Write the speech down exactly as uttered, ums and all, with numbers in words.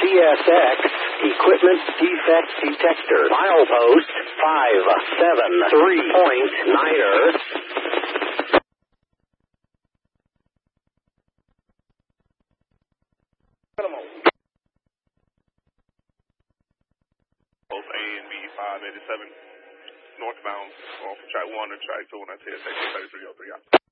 S X Equipment Defect Detector. Milepost five seven three point niner. Both A and B five eighty-seven northbound off track one and track two, and I T S thirty-three oh three.